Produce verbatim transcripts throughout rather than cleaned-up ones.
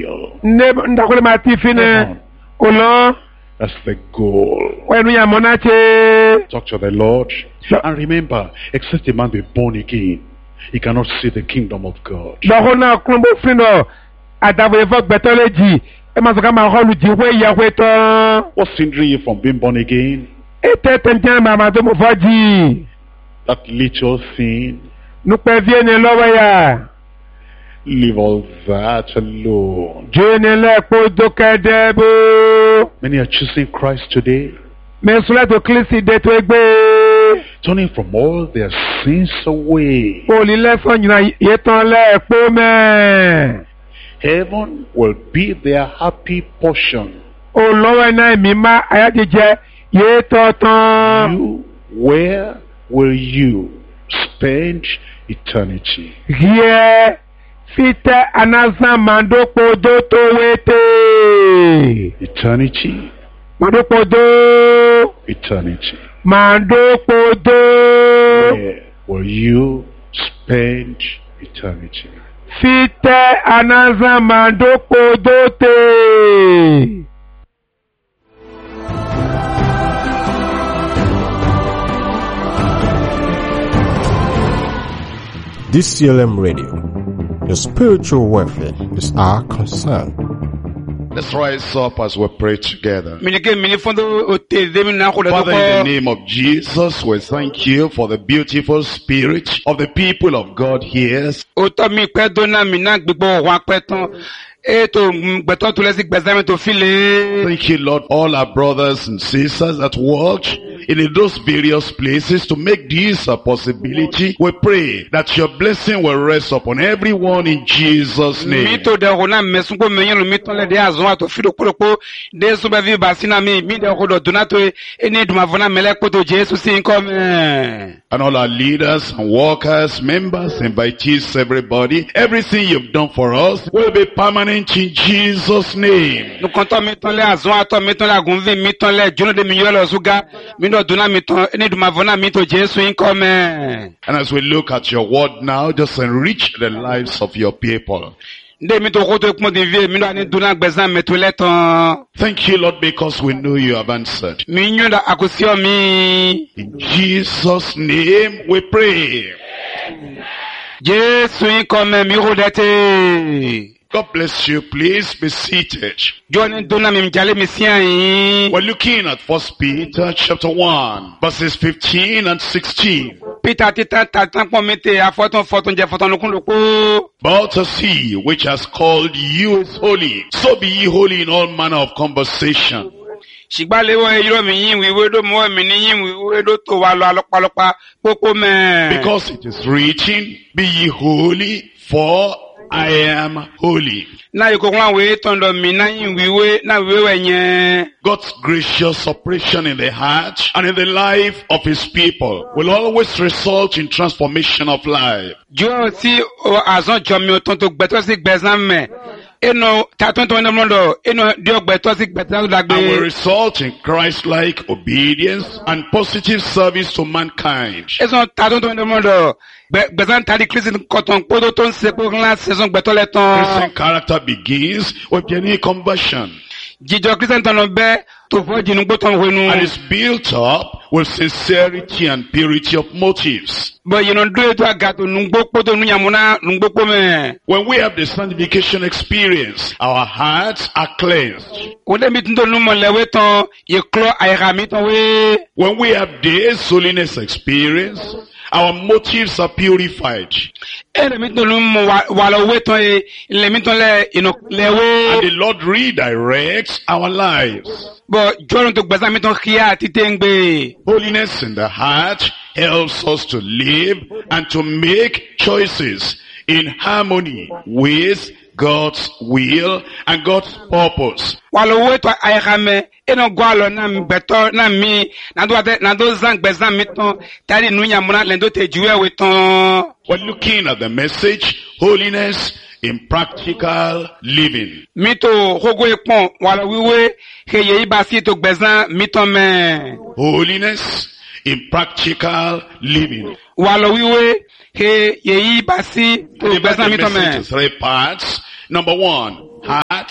will. Ne ndakole matifine. Olo. That's the goal. Wenu ya monache. Talk to the Lord. And remember, except a man be born again, he cannot see the kingdom of God. Dahona klumbo fino. Adavo evok betology. Emazoka maholu jiwe yahwe to. What's hindering you from being born again? Ete tentiana mamado mofaji. That little thing. Nukpe viene lowe ya. Leave all that alone. Jenele podoke debo. Many are choosing Christ today, Mesula to klisi de to egbe. turning from all their sins away. Oli leson yina yeton le ekpo me. Heaven will be their happy portion. O lowe na mi ma ayadije yetoton. You, where will you spend eternity? Here. Fite anasa mandoko do to wete. Eternity? Mandoko do. Eternity. Mandoko do. Where will you spend eternity? Fite anasa mandoko do te. D C L M Radio. Your spiritual welfare is our concern. Let's rise up as we pray together. Father, in the name of Jesus, we thank you for the beautiful spirit of the people of God here. Thank you, Lord, all our brothers and sisters that work in those various places to make this a possibility. We pray that your blessing will rest upon everyone in Jesus' name. And all our leaders and workers, members, invitees, everybody, everything you've done for us will be permanent in Jesus' name. And as we look at your word now, just enrich the lives of your people. Thank you, Lord, because we know you have answered. In Jesus' name we pray. God bless you. Please be seated. We're looking at First Peter chapter one, verses fifteen and sixteen. But as he which has called you is holy, so be ye holy in all manner of conversation. Because it is written, be ye holy, for I am holy. God's gracious operation in the heart and in the life of his people will always result in transformation of life. And will result in Christ-like obedience and positive service to mankind. Christian character begins with genuine conversion and is built up with sincerity and purity of motives. When we have the sanctification experience, our hearts are cleansed. When we have this holiness experience, our motives are purified. And the Lord redirects our lives. Holiness in the heart helps us to live and to make choices in harmony with God's will and God's purpose. We're looking at the message, holiness in practical living. Holiness in practical living. The message is three parts. Number one, heart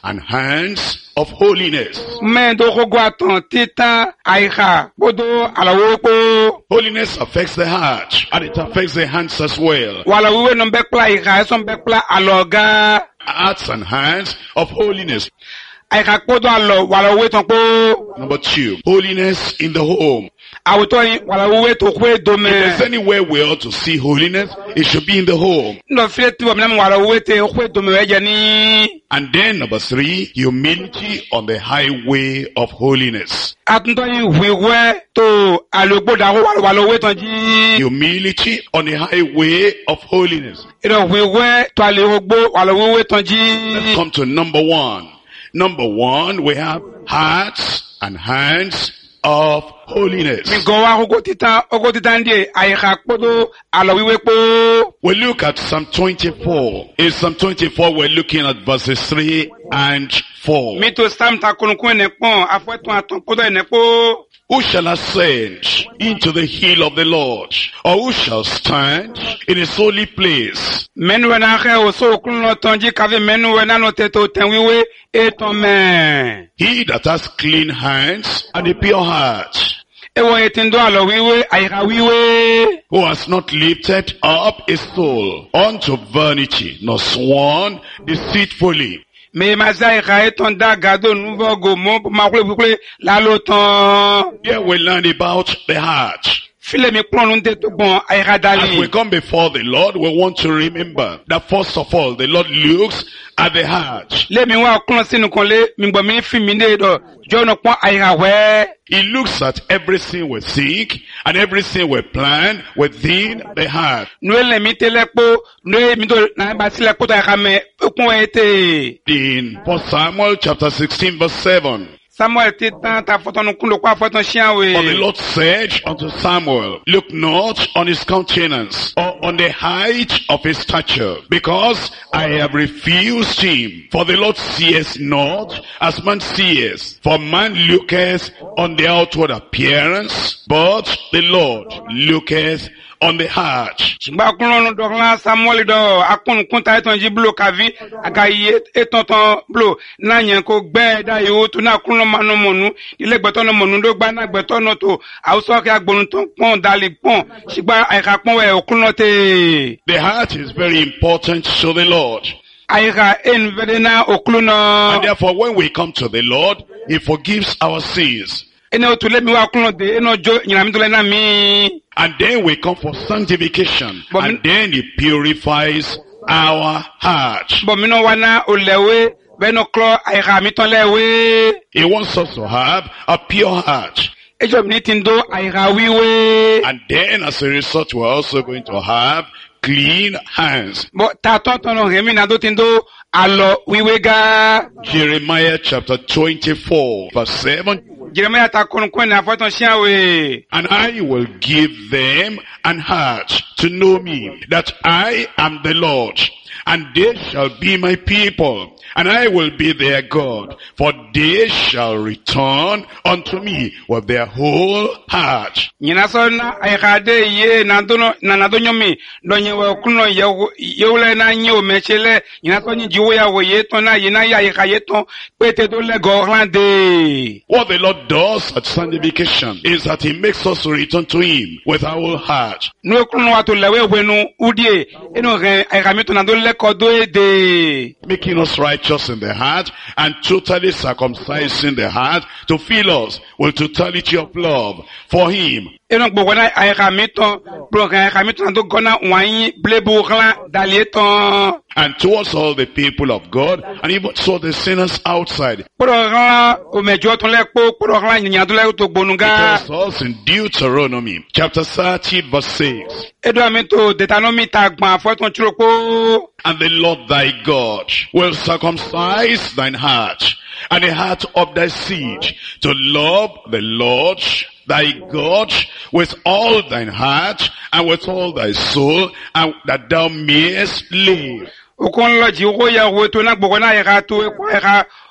and hands of holiness. Mendo kogo aton tita aiha bodo alawo po. Holiness affects the heart and it affects the hands as well. Wala wiwe no bekla aiha so bekla aloga. Hearts and hands of holiness. Aiha podo alo wala wiwe ton po. Number two, holiness in the home. Awuto wala wiwe to kwe If there's dome. anywhere we ought to see holiness, it should be in the home. No fileti wa mnam wala wiwe te kwe dome weja ni. And then number three, humility on the highway of holiness. Atunto yi wiwe to alogbo da wala wala wiwe ton ji. Humility on the highway of holiness. Iro wiwe to alogbo wala wiwe ton ji. Let's come to number one. Number one, we have hearts and hands of holiness. Mi go wa kogo tita ogo tita ndie aiha podo alo wiwe po. We look at Psalm twenty-four. In Psalm twenty-four, we're looking at verses three and four. Mi to sam ta konunkun ene pon afweton aton podo ene po. Who shall ascend into the hill of the Lord? Or who shall stand in his holy place? Menu na khe o so kun lo tonji kave menu na no te to ten wiwe e ton men. He that has clean hands and a pure heart, E wo etindo alo wiwe aiha wiwe. who has not lifted up his soul unto vanity, nor sworn deceitfully. Me mazai kha eton da gado nuvo go mo ma kule kule la lo ton. Here we learn about the heart. File mi plon nun te to bon aiha As we dali. come before the Lord, we want to remember that first of all, the Lord looks at the heart. Le mi wa klon sinu kon le mi gbo mi fi mi de do. Jo no pon aiha we. He looks at everything we think and everything we plan within the heart. Noele mi telepo, noe mi do na ba sile ko ta kame okun ete. In First Samuel chapter sixteen verse seven. Samuel ti tan ta foton kun lo kwa foton shian For the we. Lord said unto Samuel, look not on his countenance or on the height of his stature, because I have refused him. For the Lord seeth not as man seeth. For man looketh on the outward appearance, but the Lord looketh on the heart. Shimba kun lo do lan Samuel do akun kun ta eton ji blo kavi aga ye eton ton blo na yan ko gbe da yo to na kun lo manu monu ile gbeton no monu do gba na gbeton no to awso ke agbonu ton pon dali pon shigba aika pon we okun lo te. The heart is very important to the Lord. Aika en vedena okun no. And therefore when we come to the Lord, he forgives our sins. Ene o to le mi wa kun lo de eno jo nyina mi to le na mi. And then we come for sanctification. But And me- then he purifies our heart. Bo mi no wana o lewe be no klo aika mi ton lewe. He wants us to have a pure heart. Ejo mi tin do aika wiwe. And then as a result, we're also going to have clean hands. Bo ta ton ton no remi na do tin do alo wiwe ga. Jeremiah chapter twenty-four verse seven. Jeremiah ta konunkun na foton shian we. And I will give them an heart to know me, that I am the Lord. And they shall be my people, and I will be their God. For they shall return unto me with their whole heart. Nyina so na aika de ye na do no na na do nyomi do nye we kuno ye ye wole na nye o mechele nyina so nyi jiwo ya wo ye ton na ye na ya aika ye ton pete do le go rande. What the Lord does at sanctification is that he makes us return to him with our whole heart. No kuno wa to lewe wenu udie eno re aika mi to na do le ko do e de. Making us righteous in the heart and totally circumcising the heart to fill us with totality of love for him. Eno gbogbo na aika mi ton bro kan aika mi to na do gona wan blebu klan dalie ton. And towards all the people of God, and even so the sinners outside. Poro klan o mejo ton le po poro klan nyan do le to gbonuga. It tells us in Deuteronomy chapter thirty verse six. Edo ami to Deuteronomy ta gban foton chiro po. And the Lord thy God will circumcise thine heart and the heart of thy seed to love the Lord thy God with all thine heart and with all thy soul, and that thou mayest live. Okon lo ji wo ya wo to na gbogbo na ya to e ko ya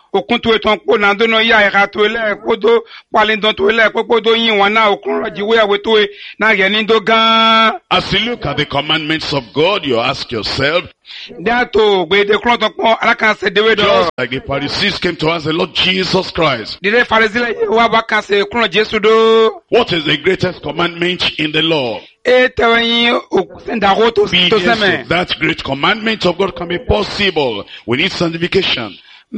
okun to eton po na do no ya ira to le podo pale don to le podo yin wan na okun roji we awe to na ye ni do gan. As you look at the commandments of God, you ask yourself, that to gbe de kron to pon alakan se de we do. just like the Pharisees came to ask the Lord Jesus Christ, The Pharisee wa ba kan se kron Jesu do. what is the greatest commandment in the law? E tewen o senda ro to to Obedience seme. to that great commandment of God can be possible. We need sanctification.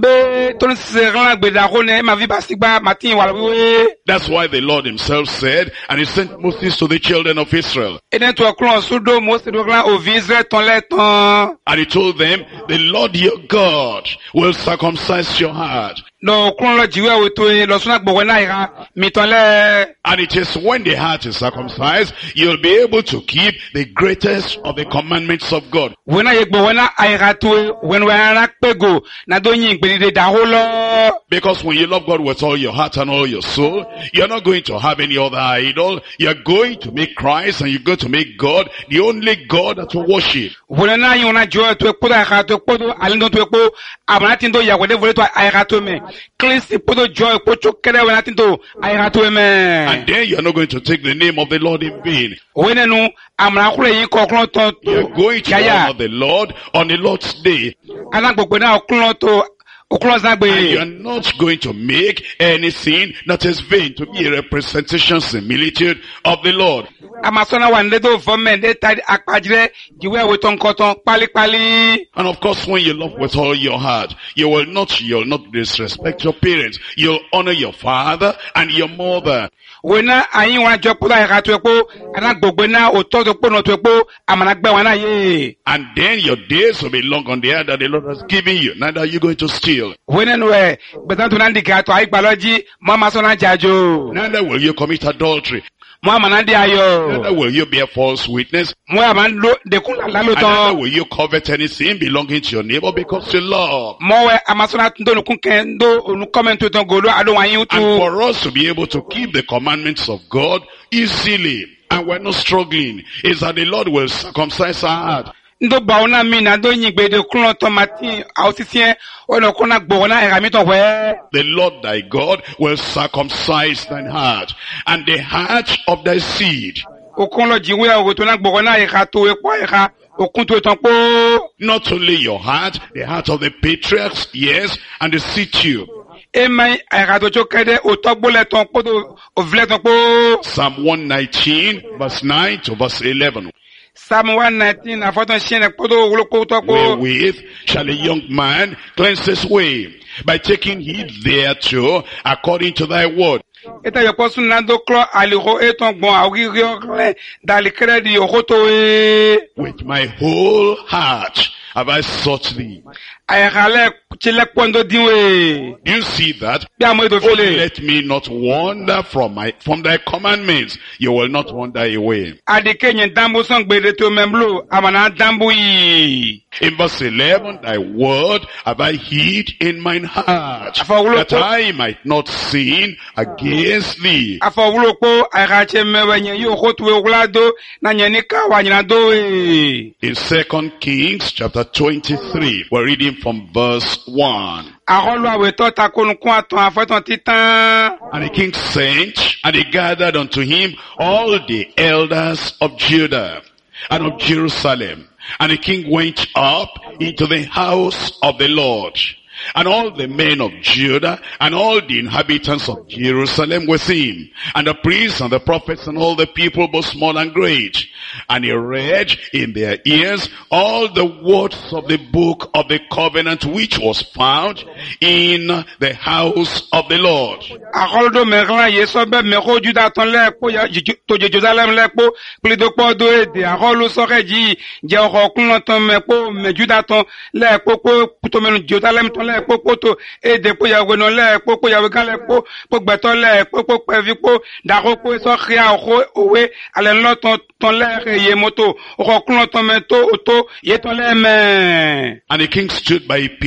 Be to se ran gbe da ro ne ma vi ba sigba matin wa we. That's why the Lord himself said, and he sent Moses to the children of Israel. E den to kron sudo mo se do ran o Israel ton le ton. And he told them, the Lord your God will circumcise your heart. No kron lo jiwe o to lo suna gbo na ira mi ton le. And it is when the heart is circumcised, you'll be able to keep the greatest of the commandments of God. We na ye gbo na ira to when we na pego na do yin gbe de da ho lo. Because when you love God with all your heart and all your soul, you're not going to have any other idol. You're going to make Christ and you're going to make God the only God that you worship. We na yin na jo to po da ira to po do alin do to po abana tin do ya we de vole to ira to me. Cleanse po do jo po cho kere we na tin to ira to me. And then you're not going to take the name of the Lord in vain. We na nu amra kure yin ko kron to. You're going to Yaya. honor the Lord on the Lord's day. Ana gbogbo na okun to okun And zagbe. you're not going to make anything that is vain to be a representation, similitude of the Lord. Amasona wa ndedo vome de ta akpajire jiwe we ton koton pali pali. And of course, when you love with all your heart, you will not, you'll not disrespect your parents. You'll honor your father and your mother. We na ayin wa jo po da ira to epo ana gbogbo na o to to po no to epo amana gbe wa na ye. And then your days will be long on the earth that the Lord has given you. Neither are you going to steal. We na no e betan to na ndika to ai gbaloji mo ma so na jajo. Neither will you commit adultery. Mo amana de ayo. Neither will you bear false witness. Mo aman lo de kun la lo And neither ton. will you covet anything belonging to your neighbor because you love. Mo we amasona ndo no kun ken do onu comment to ton golo ado wa yin And tu. for us to be able to keep the commandments of God easily, and we're not struggling, is that the Lord will circumcise our heart. Ndo ba ona mi na do yin gbe de kun ton matin a osisien o no kun na gbo na era mi ton we. The Lord thy God will circumcise thine heart, and the heart of thy seed. Okun lo jiwe o to na gbo na era to epo era okun to ton po. Not only your heart, the heart of the patriarchs, yes, and the seed too. E mai era to jo kede o to gbo le ton po do o vle ton po. Psalm one nineteen, verse nine to verse eleven. Psalm one nineteen na foton shin po do wo ko to po. Wherewith shall a young man cleanse his way? By taking heed thereto, according to thy word. Eta yo posun na do klo ali ho eton gbon awi ri o dali kredi o to e. With my whole heart have I sought thee. Ayale chile pondo diwe. Do you see that? Bi amo do Oh, fele. let me not wander from my from thy commandments. You will not wander away. Adike nyen dambo son gbe to memblo amana dambo yi. In verse eleven, thy word have I hid in mine heart, Afọwúlò that pé- I might not sin against thee. Afọwulo po ayache mewe nyen yo hotu we wlado na nyen ni ka wa nyina do e. In Second Kings chapter twenty-three, we're reading from verse one. Arolo awe to takonu kun aton afeton titan. And the king sent, and he gathered unto him all the elders of Judah and of Jerusalem. And the king went up into the house of the Lord. And all the men of Judah and all the inhabitants of Jerusalem with him, and the priests and the prophets and all the people, both small and great. And he read in their ears all the words of the book of the covenant which was found in the house of the Lord. Arolo do merlan yeso be meko juda ton le po ya to Jerusalem le po pli do po do e de arolo so reji je oro kun ton me po me juda ton le po po to menu Jerusalem ton le po po to e de po ya we no le po po ya we kan le po po gbe to le po po pe vi po da ro po so ria o owe ale lo ton ton le ye moto oro kun ton me to to ye ton le me. And the king stood by a pillar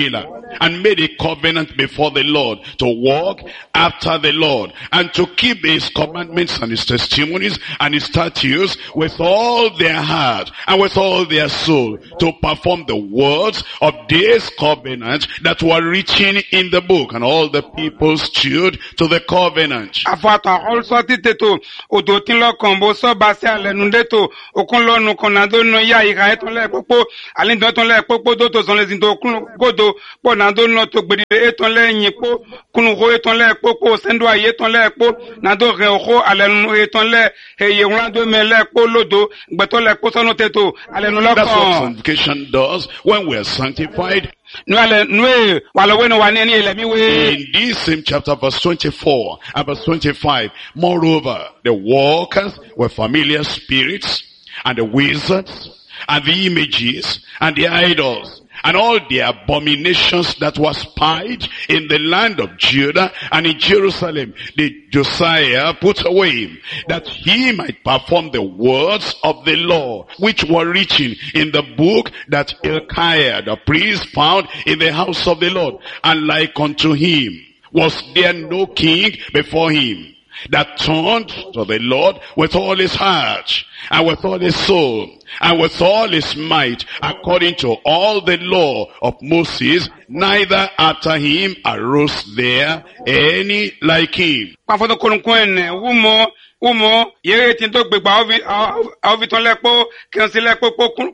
and made a covenant before the Lord to walk after the Lord and to keep his commandments and his testimonies and his statutes with all their heart and with all their soul, to perform the words of this covenant that were written in the book. And all the people stood to the covenant. Afata also titeto odotinlo kombo so basi alenundeto okunlo nu konado no ya ira etonle popo alindo tonle popo do to zonle zindo kun godo ponado no to gbedi etonle yipo kunu ho etonle popo sendo aye etonle po nado re ho alenu etonle eye wando mele po lodo gbetole po sono teto alenu lo That's what kon. sanctification does. When we are sanctified, Nu ale nu wala weno wani ni elemi we. in this same chapter, verse twenty-four and verse twenty-five, moreover, the walkers were familiar spirits, and the wizards, and the images, and the idols, and all the abominations that were spied in the land of Judah and in Jerusalem, did Josiah put away, that he might perform the words of the law, which were written in the book that Hilkiah the priest found in the house of the Lord. And like unto him was there no king before him, that turned to the Lord with all his heart, and with all his soul, and with all his might, according to all the law of Moses, neither after him arose there any like him. Pafodo konunkwen wumo umo yere tinto gbegba ovi ovi ton lepo kensi lepo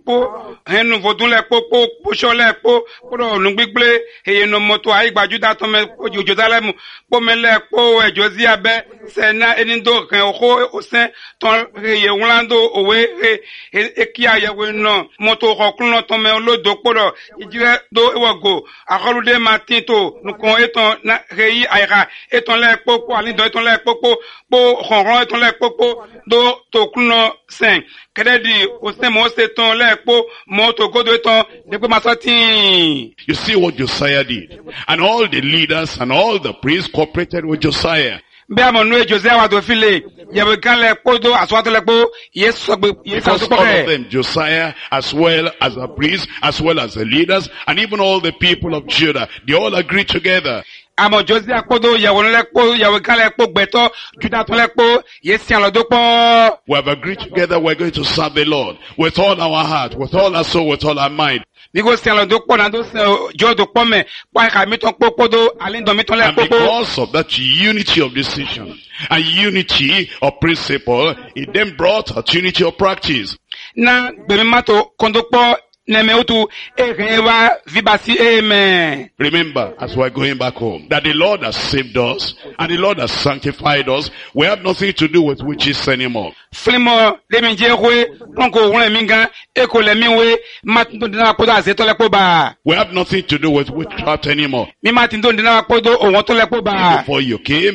po henu vodun lepo po posho lepo poro nugbigle eye no moto aigba juda ton me Jerusalem po me lepo ejozi abe sena enindo kan oho osen ton eye wlando owe eki ayewe no moto kokun no ton me olodo poro ijire do ewogo akolude matinto nukon eton na reyi aira eton lepo po alindo eton lepo po po ronron eton le popo do to kuno sen kededi o se mo se ton le po mo to godo ton de pe masati. You see what Josiah did, and all the leaders and all the priests cooperated with Josiah. Be amonu Josiah wa do file ye be kan le po do aswato le po yesu gbe yesu Because so all of pe them, Josiah as well as the priests, as well as the leaders, and even all the people of Judah, they all agreed together. amo Josiah podo ye won le po ye kan le po gbeto juda ton le po yesi an lo do po. We have agreed together we're going to serve the Lord with all our heart, with all our soul, with all our mind. Because and because of that unity of decision and unity of principle, it then brought a unity of practice. Na bemimato kondokpo nemeutu erewa vibasi amen. Remember, as we're going back home, that the Lord has saved us and the Lord has sanctified us. We have nothing to do with witches anymore. Flimo leminjehwe konko won minga eko lemiwe matindo dina podo azeto lepo ba. We have nothing to do with witchcraft anymore. Mi matindo dina podo owon to lepo ba. Before you came,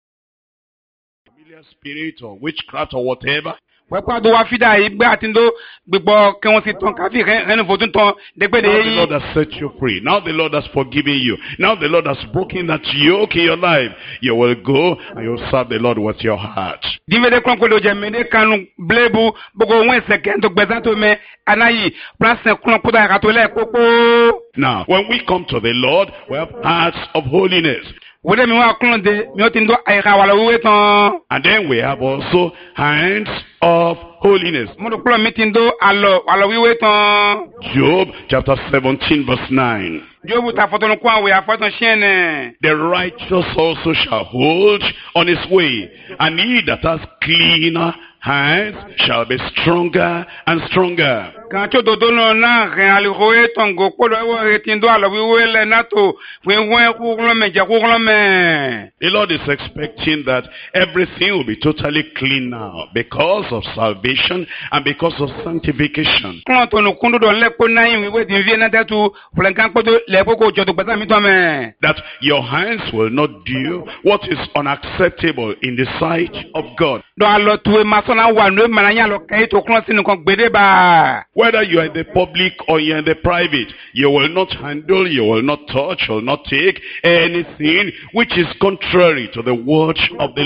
familiar spirit or witchcraft or whatever, Wepa do wa fida igbe atindo gbegbo ke won si ton ka fi renu vodun ton degbe now the de Lord has set you free. Now the Lord has forgiven you. Now the Lord has broken that yoke in your life. You will go and you'll serve the Lord with your heart. Dimede konko do jemede kanu blebu bogo won se ke to gbezanto me anayi place kun poda ka to le popo. Now, when we come to the Lord, we have hearts of holiness. Wode mi wa kun de mi o tindo ayika wala we ton. And then we have also hands of holiness. Mo do klo mi tindo alo wala we ton. Job chapter seventeen verse nine. Jobu ta foto no kwa we afoton shene. The righteous also shall hold on his way, and he that has cleaner hands shall be stronger and stronger. Kan cho do do no na ren ali roe ton go podo we retindo alo we le nato we wen ku lo me je ku lo me. The Lord is expecting that everything will be totally clean now because of salvation and because of sanctification. Kon to no kundu do le po na yin we din vie na tatu flankan podo le poko jo to gbesa mi to me. That your hands will not do what is unacceptable in the sight of God. Do alo tuwe masona wa no mananya lo kai to klon sinu kon gbede ba. Whether you are in the public or you are in the private, you will not handle, you will not touch, you will not take anything which is contrary to the word of the Lord.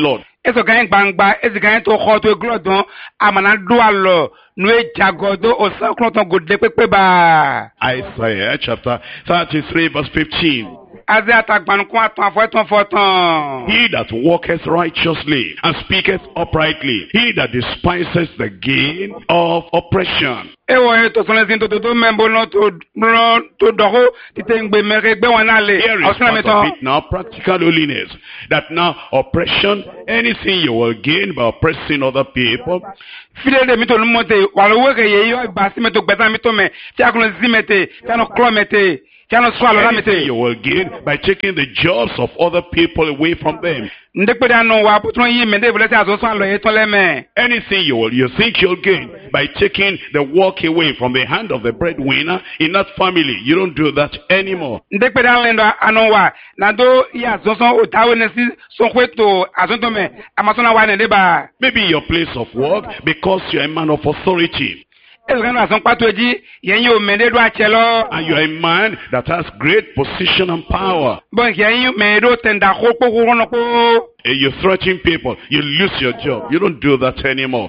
Eso gain bangba, eso gain to ho to glodon, amana do alo, no e jagodo o san kloton go de pepe ba. Isaiah chapter thirty-three verse fifteen. Azia tagban ko atan foton foton. He that walketh righteously and speaketh uprightly, he that despises the gain of oppression. Ewo e to sonle sin to to membo no to to doho titengbe mere gbe wan ale. Here is part of it now, practical holiness. That now oppression, anything you will gain by oppressing other people. Fide de mi to lumote walo we ye yo ba si me to gbeta mi to me ti akun zimete ti no clomete. Anything you will gain by taking the jobs of other people away from them. Anything you will, you think you'll gain by taking the work away from the hand of the breadwinner in that family. You don't do that anymore. Maybe your place of work, because you're a man of authority. And you are a man that has great position and power. And you threaten people, you lose your job. You don't do that anymore.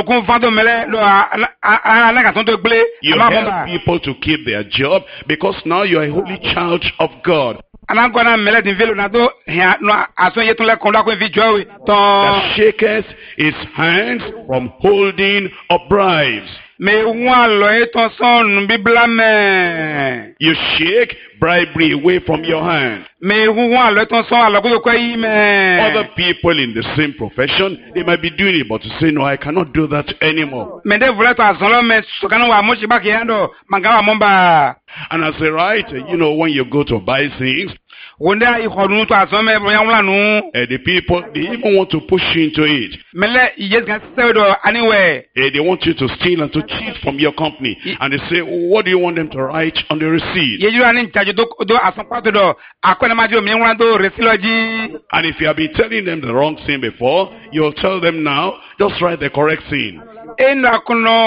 You help people to keep their job because now you are a holy child of God. That shaketh his hands from holding of bribes. You shake bribery away from your hand. Other people in the same profession, they might be doing it, but to say, no, I cannot do that anymore. And as a writer, you know, when you go to buy things, uh, the people, they even want to push you into it. Uh, they want you to steal and to cheat from your company. And they say, what do you want them to write on the receipt? And if you have been telling them the wrong thing before, you'll tell them now, just write the correct thing. How much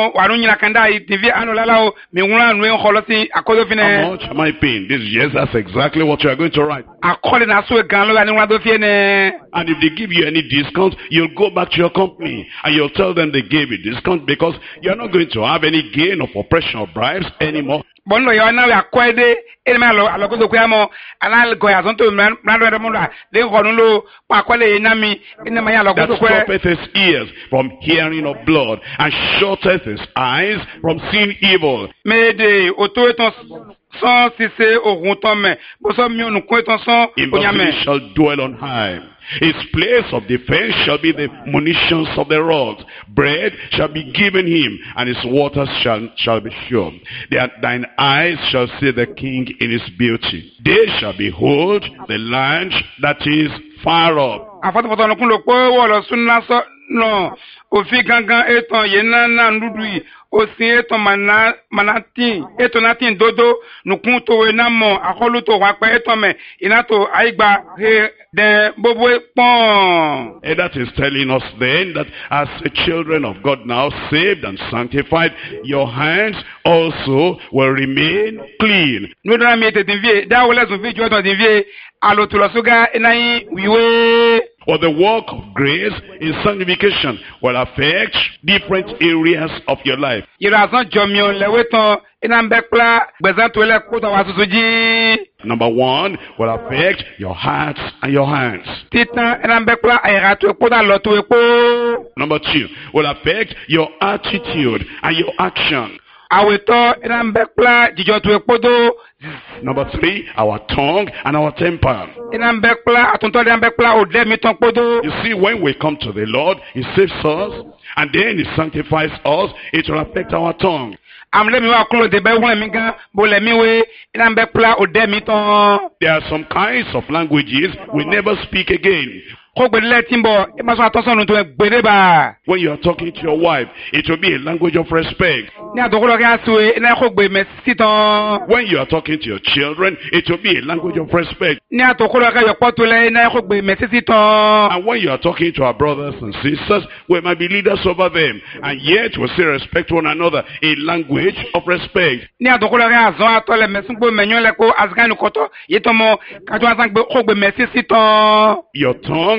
am I paying? This yes, that's exactly what you are going to write. And if they give you any discount, you'll go back to your company and you'll tell them they gave you discount because you're not going to have any gain of oppression or bribes anymore. That stoppeth his ears from hearing of blood and shutteth his eyes from seeing evil. He shall dwell on high. His place of defense shall be the munitions of the rocks. Bread shall be given him, and his waters shall, shall be sure. That thine eyes shall see the king in his beauty. They shall behold the land that is far off. No, ofi gangan eton yenana ndudui osin eton mana manatin etonatin dodo nukun to enamo akolu to wa pe eton me inato aigba he de bobo pon. And that is telling us then that as the children of God now saved and sanctified, your hands also will remain clean. No da mi te tinvie da wole so vi jo to tinvie alo to lo suga enai wiwe. Or the work of grace in sanctification will affect different areas of your life. Number one will affect your heart and your hands. Number two will affect your attitude and your action. Number three, our tongue and our temper. You see, when we come to the Lord, He saves us, and then He sanctifies us, it will affect our tongue. There are some kinds of languages we never speak again. When you are talking to your wife, it will be a language of respect. When you are talking to your children, it will be a language of respect. And when you are talking to our brothers and sisters, we might be leaders over them, and yet we still respect one another, a language of respect. Your tongue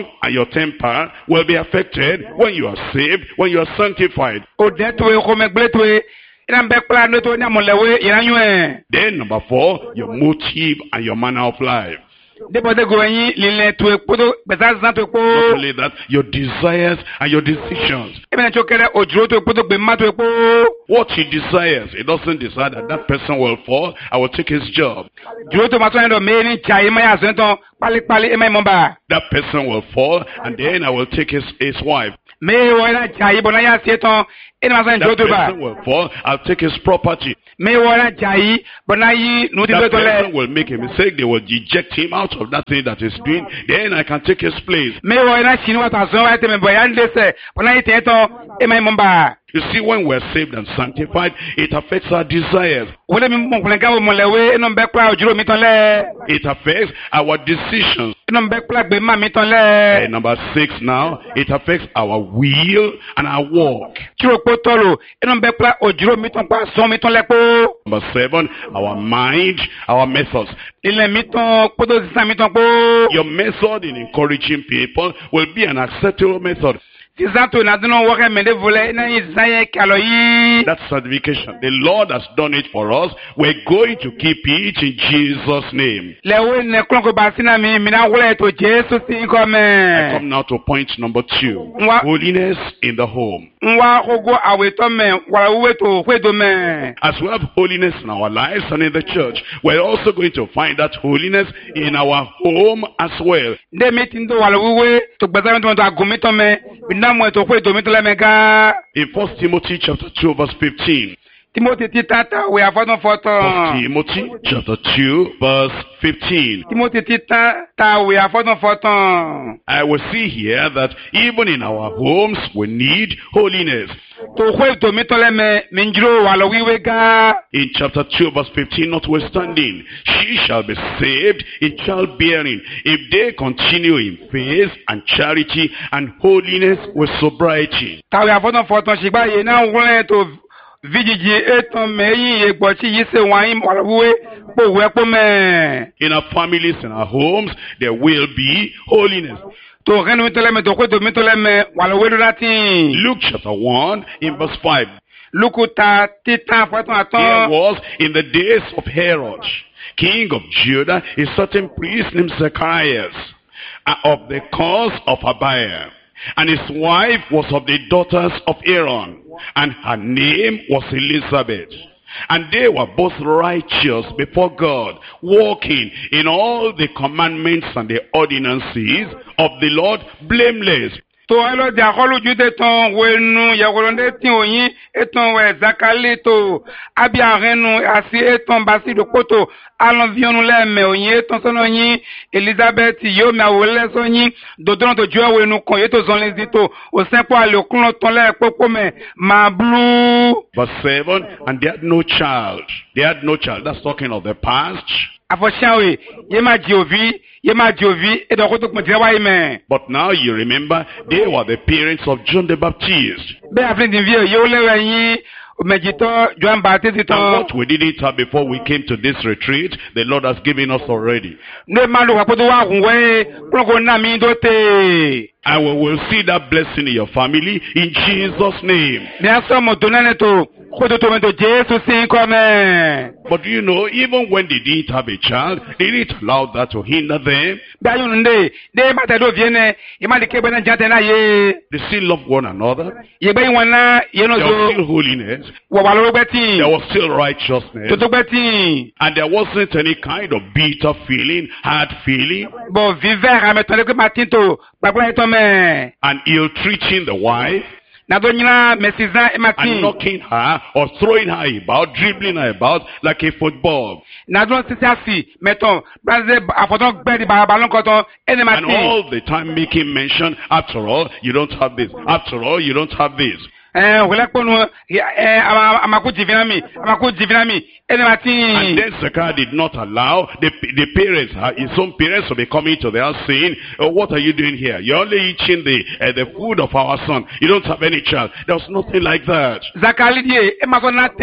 tongue and your temper will be affected when you are saved, when you are sanctified. Odetwe komegletwe ina mbekla noto ni amolewe iranywe. Then number four, your motive and your manner of life. Depode goyin lile twe podo bezazan twe po. Not only that, your desires and your decisions. Even chokere ojuro twe podo gbe ma twe po. What he desires, he doesn't decide that that person will fall, I will take his job. Juro to maso endo me ni chai ma ya zento pali pali e mai momba. That person will fall, and then I will take his, his wife. Me wo na chai bona ya seton ina maso That juro to ba. person will fall, I'll take his property. Me wo na chai bona yi nu ti That to person le. will make a mistake, they will eject him out of that thing that he's doing, then I can take his place. Me wo na chini wa ta so wa te me boya ndese bona yi te to e mai momba. You see, when we're saved and sanctified, it affects our desires. Wole mi mo kulenga wo molewe ino mbekla ojuro mi ton le. It affects our decisions. Ino mbekla gbe ma mi ton And le. number six now, it affects our will and our walk. Chiro po tolo ino mbekla ojuro mi ton pa so mi ton le po. Number seven, our mind, our methods. Ile mi ton podo sisan mi ton po. Your method in encouraging people will be an acceptable method. Sisan to na duno wo ke mende vole na yi zaye kalo yi. That certification, the Lord has done it for us. We're going to keep it in Jesus' name. Le wo ne klon ko ba sina mi mi na wole to Jesu sin ko I me. come now to point number two. Nwa- Holiness in the home. Nwa ogo awe to me wala wo to kwe do me. As we have holiness in our lives and in the church, we're also going to find that holiness in our home as well. De mi tin do wala wo to gbaza mi to agumi to me. Bi na mo to kwe do mi to le me ga. In First Timothy chapter two verse fifteen. Timothy ti tata we afodun First foton. Timothy chapter two verse fifteen. Timothy ti tata we afodun foton. I will see here that even in our homes we need holiness. To kwe do mi to le me mi njiro wala wiwe ga. In chapter two verse fifteen, notwithstanding, she shall be saved in childbearing if they continue in faith and charity and holiness with sobriety. Tawe afodun foton shigba ye na wole to vijiji eton me yi egbo ti yi se wan yi wala wiwe po we po me. In our families, in our homes, there will be holiness. To renu mi to le me to kwe do mi to le me wala we do latin. Luke chapter one in verse five. Lukuta titan foton There aton. was in the days of Herod, king of Judah, a certain priest named Zacharias, uh, of the cause of Abiah. And his wife was of the daughters of Aaron, and her name was Elizabeth. And they were both righteous before God, walking in all the commandments and the ordinances of the Lord blameless. To elo di akolu jude ton wenu yagolonde tin oyin eton we zakale to abi arenu asi eton basi do poto alon vionu le me oyin eton sono yin Elizabeth yo mi awole so yin dodon to juwe wenu kon yeto zon lezito o sempo ale okun ton le popo me ma blue Verse seven, and they had no child. They had no child. That's talking of the past. afoshawe ye ma jiovi ye ma jiovi e do ko to pon wa ime But now you remember, they were the parents of John the Baptist. be afin din vie yo lewe yin mejito John Baptist And ton what we didn't have before we came to this retreat, the Lord has given us already. ne malu wa poto wa kunwe kloko na mi do te And we will see that blessing in your family in Jesus' name. ni aso mo to nene to ko to to me to Jesu sin ko me But you know, even when they didn't have a child, they didn't allow that to hinder them. be ayun nde de ma te do viene e ma de ke bena jante na ye They still loved one another. ye be won na ye no There was still so holiness. wa wa lo gbeti There was still to righteousness. to gbeti And there wasn't any kind of bitter feeling, hard feeling, bo viver a meton ke matin to gbagba eton me and ill-treating the wife, na do nyina mesizan e and matin knocking her or throwing her about, dribbling her about like a football. na do sisi asi meton braze afodon gbe di barabalon ko ton ene And matin all the time making mention, after all, you don't have this. After all, you don't have this. eh wele ponu eh amaku divinami amaku divinami ene And matin then Zechariah did not allow the, the parents, uh, his own parents, to be coming to the house saying, oh, what are you doing here? You're only eating the, uh, the food of our son. You don't have any child. There was nothing like that. zakali die e ma so natin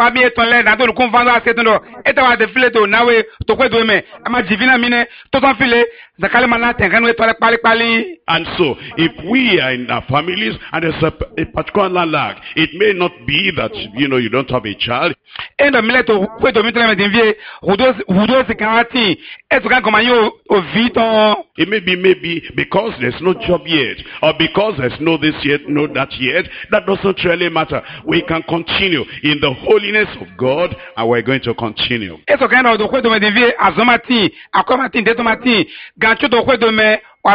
pabi eton le na to lu kun fanda se ton do eta wa de file to nawe to kwe do me ama divina mine to ton file zakale mana tengan we to le pali pali. And so, if we are in our families and there's a, a particular lack, it may not be that, you know, you don't have a child. Endo mile to kwe do mitre me dinvie hudo hudo se kanati eto kan komanyo o vito. It may be maybe because there's no job yet, or because there's no this yet, no that yet. That doesn't really matter. We can continue in the holiness of God, and we're going to continue. Eto kan do kwe do me dinvie azomati akomati ndetomati gancho do kwe do me. I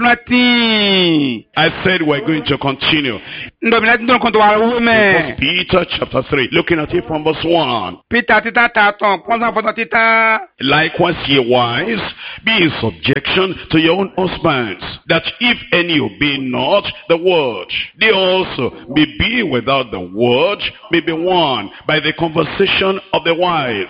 said we're going to continue. First Peter chapter three, looking at it from verse one. Likewise, ye wives, be in subjection to your own husbands, that if any obey not the word, they also may be without the word, may be won by the conversation of the wives.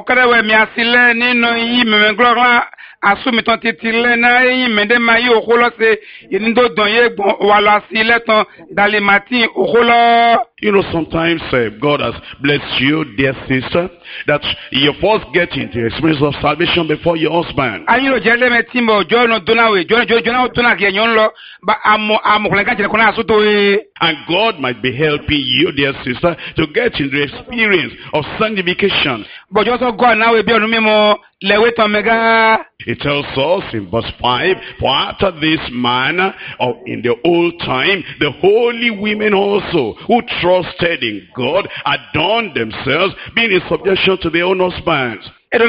Asumi ton titile na yi mende mayi okolo se yinindo donye wala sileton dali mati okolo. You know, sometimes uh, God has blessed you, dear sister, that you first get into the experience of salvation before your husband. Ayi lo jele me timbo jono donawe jono jono jono dona ke nyon lo ba amo amo kulenga jele kona asuto e. And God might be helping you, dear sister, to get into the experience of sanctification. But also God now we be on memo lewe to mega. It tells us in verse five, for after this manner, or in the old time, the holy women also, who trusted in God, adorned themselves, being in subjection to their own husbands.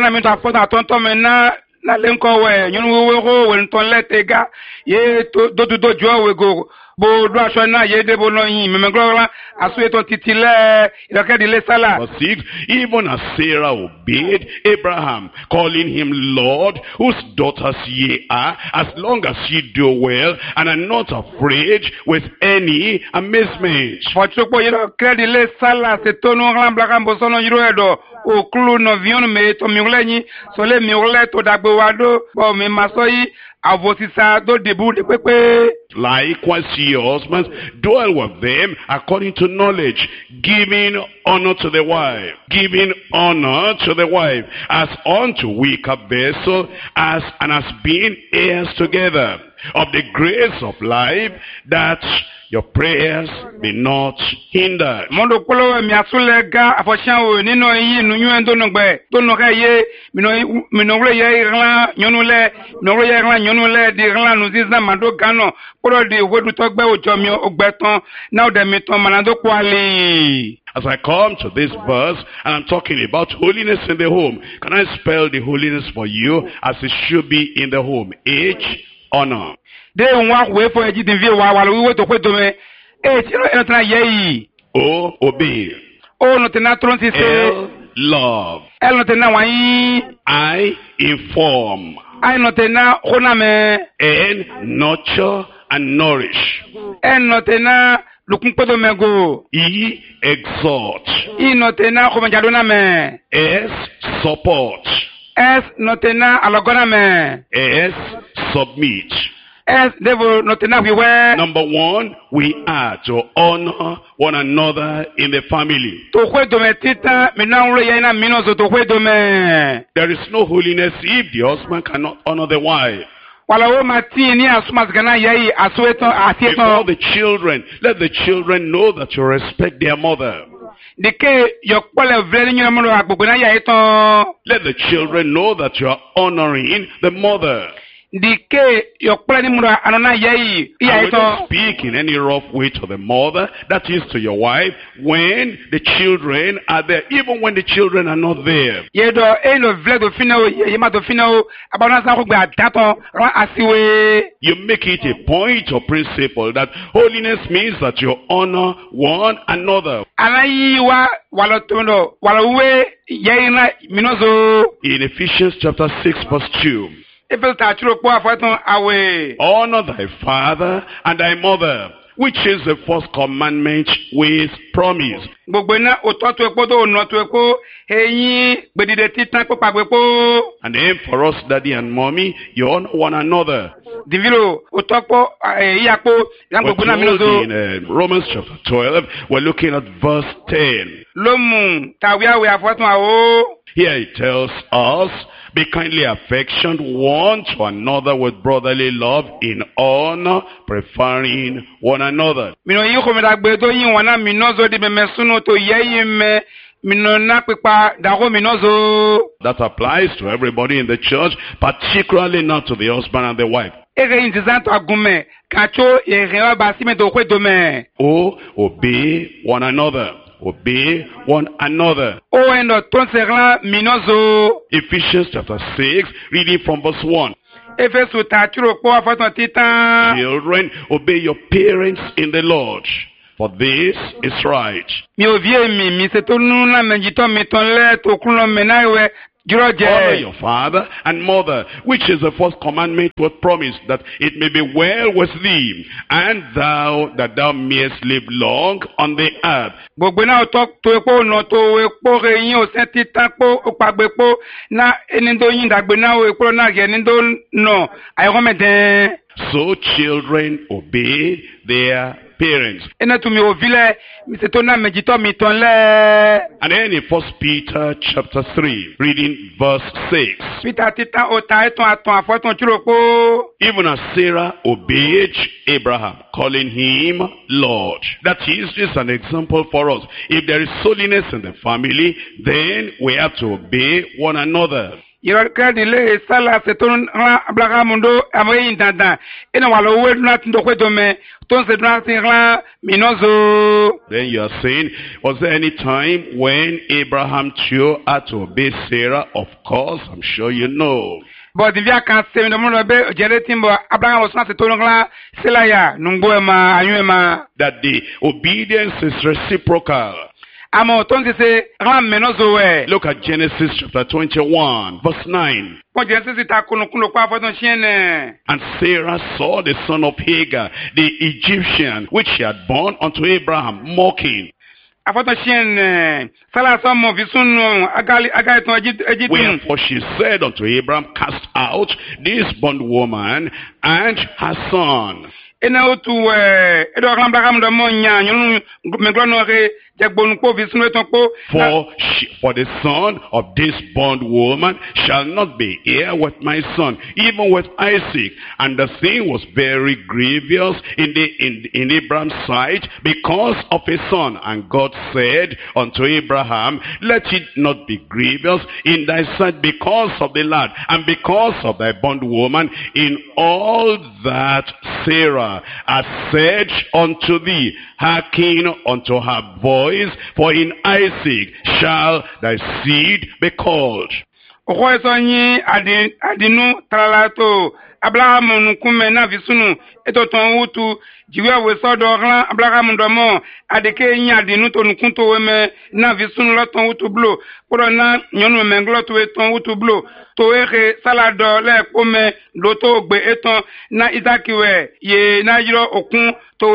Na lenko we nyunu we go we nton letega ye to do do jo we go bo do aso na ye de bo no yin me ngora aso e to titile iroke di le sala. Verse six, even as Sarah obeyed Abraham, calling him Lord, whose daughters ye are, as long as ye do well and are not afraid with any amazement. For choko yero kredi le sala se tonu rambla kambo sono yiro edo o klu no vion me to miuleni so le miule to dagbe wado bo me masoyi avosisa do debu de pepe. Likewise ye husbands, dwell with them according to knowledge, giving honor to the wife, giving honor to the wife, as unto weaker vessel, as and as being heirs together of the grace of life, that your prayers be not hindered. Mondo kolo mi asule ga afoshan o nino yi nunyu endo nogbe to no ka ye mino mino re ye ran nyonule no re ye ran nyonule di ran nu zizna mando gano poro di wodu to gbe ojo mi ogbeton now de mi ton manado kwali. As I come to this verse, and I'm talking about holiness in the home, can I spell the holiness for you as it should be in the home? H, honor. De nwa we for eji din vi wa wa lo we to pe to me e ti ro en tra ye yi. O, obey. O no te na tron ti se. L, love. El no te na wa yi. I, inform. I no te na khona me. N, nurture and nourish. En no te na lukun pe do me go. E, exhort. I no te na khoma jado na me. S, support. S no te na alogona me. S, submit. S devil no te na we we. Number one, we are to honor one another in the family. To kwe do me tita me na nro ye na mino so to kwe do me. There is no holiness if the husband cannot honor the wife. Wala wo mati ni asuma zgana ye asueton asieton. Before the children, let the children know that you respect their mother. Deke yokpole vle ni mo agbogbo na ye ton. Let the children know that you are honoring the mother. Dike yokpole ni mo anona ye I will not speak in any rough way to the mother, that is to your wife, when the children are there, even when the children are not there. Ye do e no vle do fina ye ma do fina abana sa ko gba daton ran asiwe. You make it a point or principle that holiness means that you honor one another. Alayi wa wala tondo wala we ye na minozo. In Ephesians chapter six verse two. Honor Honor thy father and thy mother, which is the first commandment with promise. Gbogbo iná òtọ́ tó epo tó ònà tó epo eyín gbèdìdè títàn kó pàgbé po. And then for us, daddy and mommy, you honor one another. Dìvìlò òtọ́ pọ̀ èyí àpò ìyá We're gbogbo náà mi told lọ́dọ̀. in uh, Romans chapter twelve, we're looking at verse ten. Ló mú tàwé àwẹ̀ àfọ́tún àwọ̀. Here it tells us, be kindly affectioned one to another with brotherly love in honor, preferring one another. Mìnà yìí kò mi dàgbé tó yín wọn náà mìnà zo di mẹ́mẹ́ súnú tó yẹ yín mẹ́ mìnà náà pípa dàgó mìnà zo. That applies to everybody in the church, particularly not to the husband and the wife. Ere yin tizan to agunmẹ́ kàtó èrè ọba símẹ́ tó kwé domẹ́. Oh, obey one another. Obey one another. Ó ẹnọ tó ń sẹ̀rán mìnà zo. Ephesians chapter six, reading from verse one. Éfésù tàtúrò pọ̀ àfọ́tún títàn. Children, obey your parents in the Lord, for this is right. Mi ò vie mi mi se tó nú náà mẹ́jìtọ́ mi tán lẹ́ tó kún lọ mẹ́ náà wẹ̀ jùlọ Honor jẹ́. your father and mother, which is the first commandment with promise, that it may be well with thee, and thou, that thou mayest live long on the earth. Gbogbo náà tó tó epo nà tó epo rẹ̀ yín ò sẹ́ títàn pọ̀ ó pàgbé pọ̀ náà ẹni tó yín dàgbé náà ó epo náà yẹ ẹni tó nà àìrọ́mẹ̀dẹ́. So children obey their parents. Ẹni tó mi ò vilẹ̀ mi se tó náà mẹ́jìtọ́ mi tán lẹ́. And then in First Peter chapter three, reading verse six. Peter títàn ó ta ẹ̀tàn àtàn àfọ́tún jùlọ pọ̀. Even as Sarah obeyed Abraham, calling him Lord. That is, this is an example for us. If there is holiness in the family, then we have to obey one another. Yọ̀rọ̀kẹ́dì lè sálà ṣètò ńlá Abrahamu ndó àwọn èyí dandan. Ẹnà wà lówó ẹ̀dùnà tí ń dọ̀kọ́ ìdọ̀mẹ́ tó ń ṣètò láti ńlá mìíràn zo. Then you are saying, was there any time when Abraham chose to obey Sarah? Of course, I'm sure you know. Bọ̀dì bí a kan ṣe ìdọ̀mọ́ bẹ́ ọ̀jẹ̀rẹ̀ tí ń bọ̀ Abrahamu ọ̀sán ṣètò ńlá síláyà nùgbò ẹ̀ máa ayún ẹ̀ máa. That the obedience is reciprocal. Àmọ́ tó ń ti ṣe ńlá mìíràn zo ẹ̀. Look at Genesis chapter twenty-one, verse nine. Wọ́n jẹ́ sísè ta kúnnukúnnù pa afọ́tún ṣíẹ́ nẹ̀. And Sarah saw the son of Hagar, the Egyptian, which she had born unto Abraham, mocking. Afọ́tún ṣíẹ́ nẹ̀. Sálà sọ́mọ fi súnú agáyẹ̀tàn Egypt. Wherefore she said unto Abraham, cast out this bondwoman and her son. Ena otu ẹ̀ ẹ̀dọ̀ ọ̀kan Abrahamu dọ̀ mọ̀ nyà nyọ̀nù mẹ̀gbọ́nù rẹ̀ jẹ̀gbọ́nù kó fi súnú ẹ̀tàn kó. For she, for the son of this bondwoman shall not be heir with my son, even with Isaac. And the thing was very grievous in the in, in Abraham's sight because of his son. And God said unto Abraham, let it not be grievous in thy sight because of the lad, and because of thy bondwoman, in all that Sarah hath said unto thee, hearken unto her voice, for in Isaac shall thy seed be called. Ọkọ ẹ̀sọ́ yín àdínú tààlàtò Abrahamu nùkúnmẹ̀ náà fi súnù ètò tó ń wútu jìwé àwẹ̀ sọ́dọ̀ ọ̀rán Abrahamu dọ̀mọ́ àdèké yín àdínú tó nùkún tó wẹ́mẹ́ náà fi súnù lọ́tọ̀ wútu blò kúrò náà nyọ́nù mẹ́nglọ́ tó ètò wútu blò tó èké sálàdọ̀ lẹ́ẹ̀kọ́ mẹ́ lótó gbé ètò náà Isakiwẹ̀ yé náà yírọ̀ òkun tó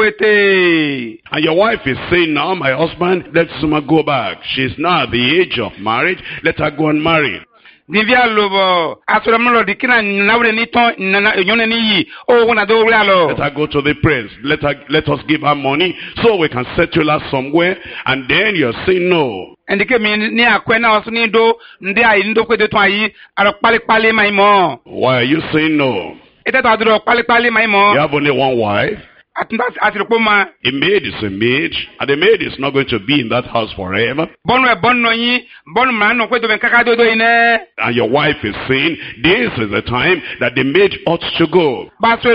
wété. And your wife is saying, now my husband, let Suma go back. She's now at the age of marriage. Let her go and marry. Divya lobo asuramulo dikina nawre ni ton na yone ni yi o wona do wura lo. Let her go to the prince. Let her let us give her money so we can settle her somewhere. And then you're saying no. Ndike mi ni akwe na wasu ni do ndi ayi ndo kwe de ton ayi aro pali pali mai mo. Why are you saying no? Ete to aduro pali pali mai mo. You have only one wife. A maid is a maid, and the maid is not going to be in that house forever. And your wife is saying, this is the time that the maid ought to go.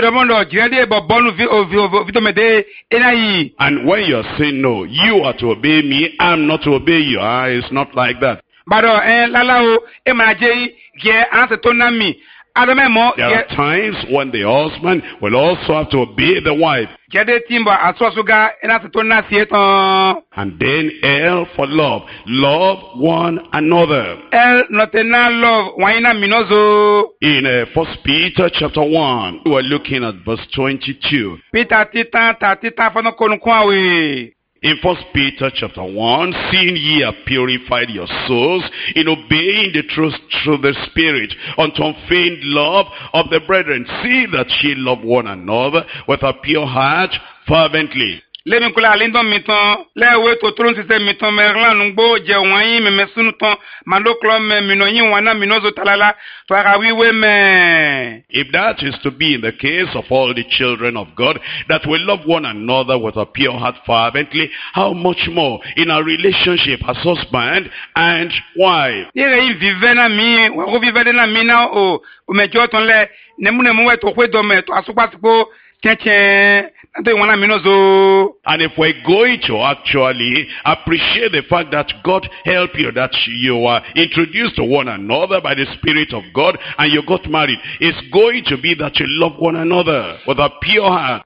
And when you are saying no, you are to obey me, I'm not to obey you. Ah, it's not like that. adamemo There are times when the husband will also have to obey the wife. jede timbo aswasuga ina to na sieton And then L for love. Love one another. el notena love waina minozo In uh, First Peter chapter one, we are looking at verse twenty-two. Peter tita tita fono konkwawe. In First Peter chapter one, seeing ye have purified your souls in obeying the truth through the Spirit unto unfeigned love of the brethren, see that ye love one another with a pure heart fervently. Lemi kula alindo miton lewe to tron sise miton merlan ngbo je wanyin me mesunu ton mando klo me minoyin wana minozo talala to arawiwe me. If that is to be in the case of all the children of God, that we love one another with a pure heart fervently, how much more in our relationship as husband and wife? Yere yi vive na mi wo vive na mi na o o mejo ton le nemu nemu we to kwedo me to asupasipo cheche. And if we're going to actually appreciate the fact that God helped you, that you are introduced to one another by the Spirit of God, and you got married, it's going to be that you love one another with a pure heart.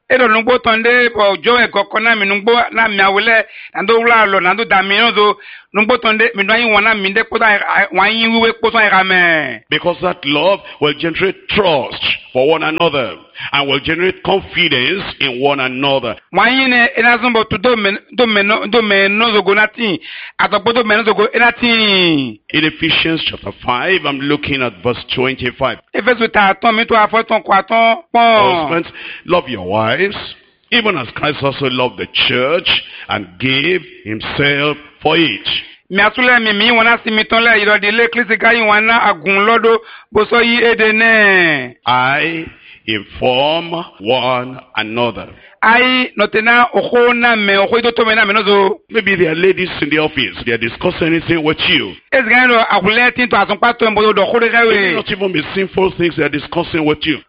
Because that love will generate trust for one another and will generate confidence in one another. In Ephesians chapter five, I'm looking at verse twenty-five. Husbands, love your wives, even as Christ also loved the church and gave himself for it. I inform one another. Maybe there are ladies in the office, they are discussing anything with you. Maybe not even be sinful things they are discussing with you.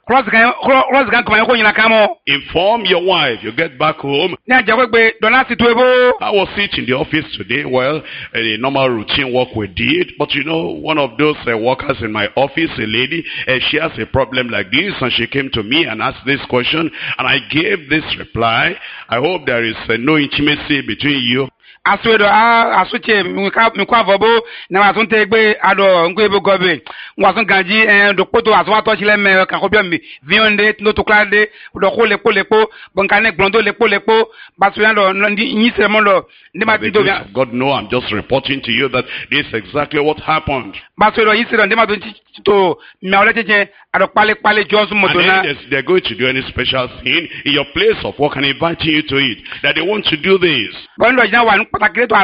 Inform your wife. You get back home. How was it in the office today? Well, a normal routine work we did. But you know, one of those uh, workers in my office, a lady, uh, she has a problem like this, and she came to me and asked this question, and I gave this reply. I hope there is uh, no intimacy between you. Aswedo a asuche mikwa vobo na wasunte egbe ado ngwebo gobe wasun ganji eh dokpoto aswato chile me ka kobio mi vionde no to klade do ko lepo lepo bonkane glondo lepo lepo basuyando ndi nyise mondo ndi matido bia. God know, I'm just reporting to you that this is exactly what happened. Basuyando yise ndi madu to miawle cheche ado pale pale Johnson motona. And they're going to do any special thing in your place of work and inviting you to it, that they want to do this. Bondo jina wa you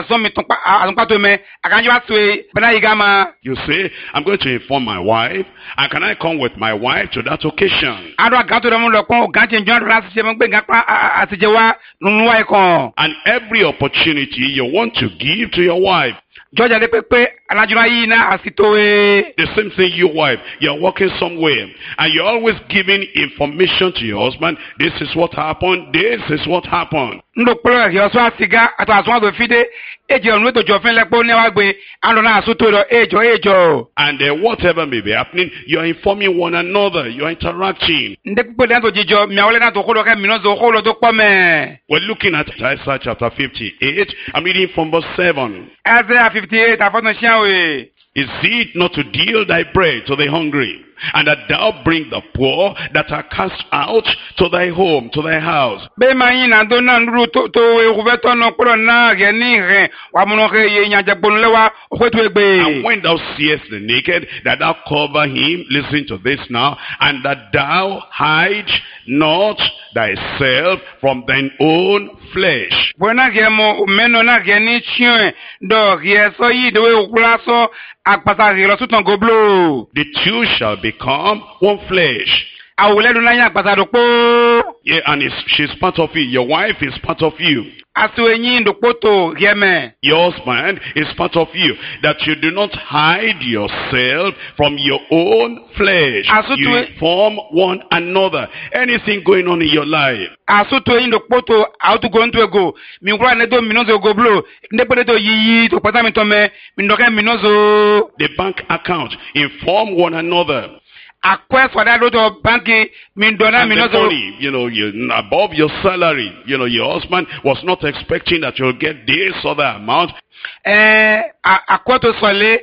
say, I'm going to inform my wife, and can I come with my wife to that occasion? And every opportunity you want to give to your wife. The same thing, your wife, you're working somewhere and you're always giving information to your husband. This is what happened, this is what happened. And uh, whatever may be happening, you're informing one another, you're interacting. We're looking at Isaiah chapter fifty-eight. I'm reading from verse seven. Isaiah fifty-eight, is it not to deal thy bread to the hungry, and that thou bring the poor that are cast out to thy home, to thy house? And when thou seest the naked, that thou cover him, listen to this now, and that thou hide not thyself from thine own flesh. The two shall become one flesh. Yeah, and it's, she's part of you. Your wife is part of you. Your husband is part of you. That you do not hide yourself from your own flesh. You inform one another. Anything going on in your life. The bank account. Inform one another. akwe swada do to banki min dona And min the no so money, you know, you above your salary. You know, your husband was not expecting that you'll get this other amount. eh akwe to sole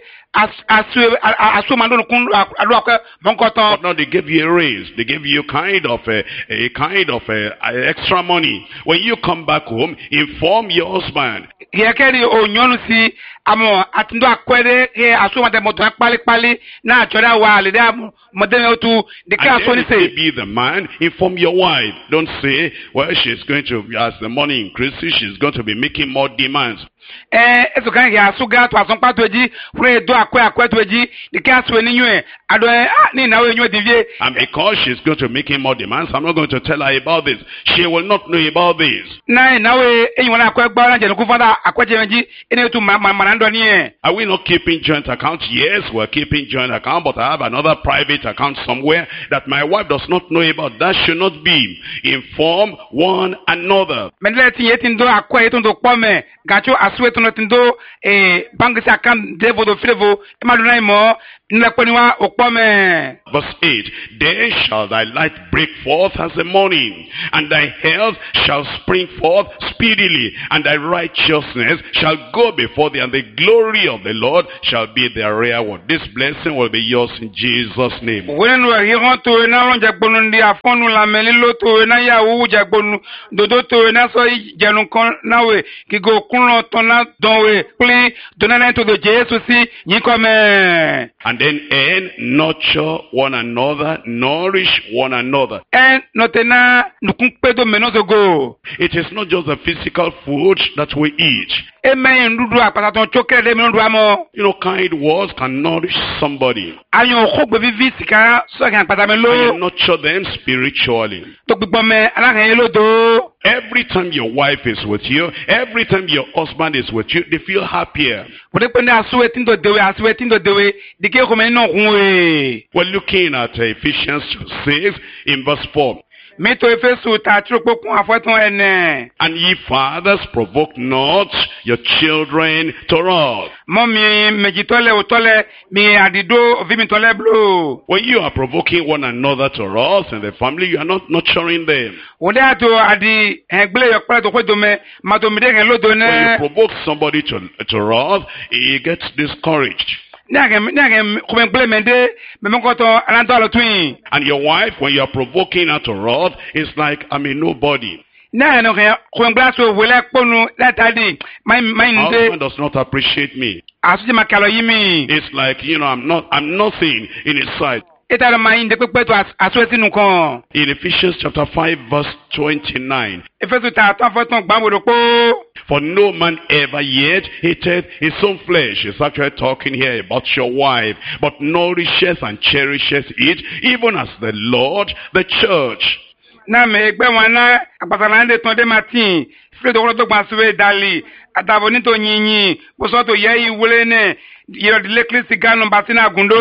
asu asu mandon kun adu akwe monkoton. But now they gave you a raise. They gave you kind of a, a kind of a, a extra money. When you come back home, inform your husband. Yekeri onyonu si amo atindo akwere he asu mate moto pali pali na choda wa le da modern otu the And car so then ni if you say be the man, inform your wife. Don't say, well, she's going to, as the money increases, she's going to be making more demands. eh eso kan ya asu ga to asun pato eji fure do akwe akwe to eji the car so ni yun ado eh ni na we yun divie. And because she's going to make him more demands, I'm not going to tell her about this. She will not know about this. Na na we eyin wona akwe gba na je ku fada akwe je meji ene tu ma ma ndo ni e. Are we not keeping joint accounts? Yes, we're keeping joint account, but I have another private account somewhere that my wife does not know about. That should not be. Inform one another. Mendele ti yetin do akwe yetin do pome gacho asu etin do tindo eh bank si account devo do flevo e ma do na mo nle pe ni wa opome. Verse eight, then shall thy light break forth as the morning, and thy health shall spring forth speedily, and thy righteousness shall go before thee, and the glory of the Lord shall be their reward. This blessing will be yours in Jesus' name. Wenu hiron to na ron jagbonu ndi afonu la melilo to na ya wu jagbonu dodo to na so jenu kon na we ki go kunlo to na don we pli donana to the Jesus si yin come. And then and nurture one another, nourish one another. En notena nukun pedo menozo go. It is not just the physical food that we eat. Eme ndudu apata ton chokere de menodu amo. You know, kind words can nourish somebody. Ayon khogbe vivi sika so kan pata me And lo. you nurture them spiritually. To gbigbo me ala kan lo do. Every time your wife is with you, every time your husband is with you, they feel happier. Bode pende asu etin do dewe asu etin do dewe dike ko me no hun we. We're looking at uh, Ephesians six in verse four. Me to efesu ta trokpo kun afoton ene. And ye fathers, provoke not your children to wrath. Mommy mejitole otole mi adido vimi tole blo. When you are provoking one another to wrath in the family, you are not nurturing them. Wode ato adi engle yo pare to ko do me ma to mi de kan lo do When you ne. provoke somebody to, to wrath, he gets discouraged. Nage nage ko me engle mende me mo ko to alanto lo twin. And your wife, when you are provoking her to wrath, is like, I'm a nobody. Na no kan ko engle so wele ponu latadi my my My nde husband does not appreciate me. asu ti makalo yimi. It's like, you know, I'm not, I'm nothing in his sight. Eta lo mai nde pepe to asu etinu kan. In Ephesians chapter five, verse twenty-nine. Efesu ta ton foton gba mo po. For no man ever yet hated his own flesh. He's actually talking here about your wife, but nourishes and cherishes it, even as the Lord, the church. Na me egbe wọn na apatala nde ton de matin fle do to gba suwe dali atabo ni to yinyin bo so to ye iwule ne yo de lekle siga no batina gundo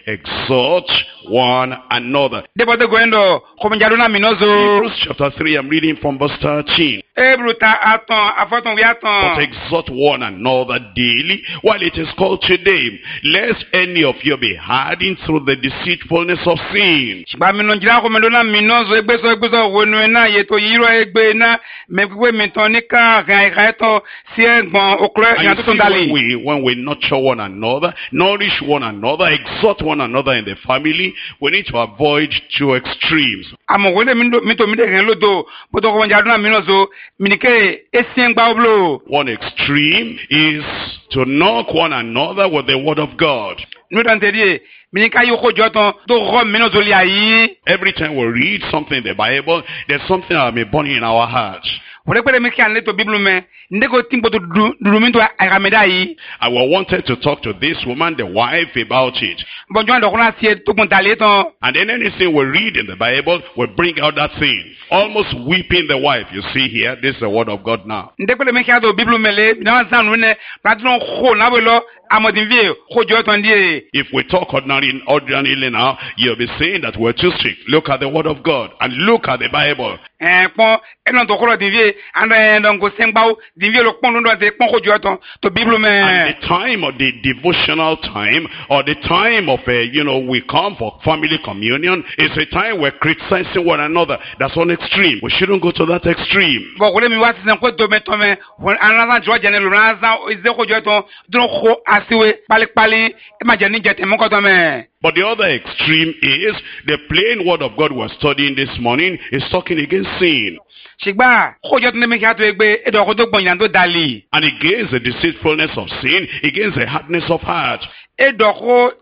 Exhort one another. de bote go endo ko mi jadu na minozo Hebrews chapter three, I'm reading from verse thirteen. ebruta aton afoton wi But aton exhort one another daily while it is called today, lest any of you be hardened through the deceitfulness of sin. ba mi no jira ko mi do na minozo egbe so egbe so wonu na ye to yiro egbe na me gbe mi ton ni ka kan ka to si egbon okle And yan you to ton see, when dali we, when we nurture one another, nourish one another, exhort one another in the family, we need to avoid two extremes. amo wele mi do mi to mi de kan lodo bo to ko jadu na minozo mi ni ke esien gba oblo. One extreme is to knock one another with the word of God. Nous t'entendons, mais quand il faut joton, to rom minozo li ayi. Every time we read something in the Bible, there's something that may burn in our hearts. Wole kwele mi kan le to Bible me, ndeko timbo to durumi to arameda yi. I we wanted to talk to this woman, the wife, about it. Bon joan do kona sie to kon tale ton. And then anything we read in the Bible, we bring out that thing. Almost weeping the wife. You see here, this is the word of God now. Ndeko le mi kan do Bible me le, na san nu ne, pratron kho na we lo, amodinvie kojo ton die. If we talk ordinary, ordinarily now, you'll be saying that we're too strict. Look at the Word of God and look at the Bible. Eh pon enon to koro dinvie and don go sengbaw dinvie lo pon ndo de pon kojo ton to Bible me. And the time of the devotional time or the time of, uh, you know, we come for family communion is a time we're criticizing one another. That's one extreme. We shouldn't go to that extreme. Bon, kole mi wati san ko do meto me anazan jo jene lo anazan ize kojo ton don ko asiwe pali pali e ma jeni jete mo ko to me. But the other extreme is the plain word of God we're studying this morning is talking against sin. Shigba kojo ton me ka to egbe e do ko to gbon yan to dali. And against the deceitfulness of sin, against the hardness of heart. And we know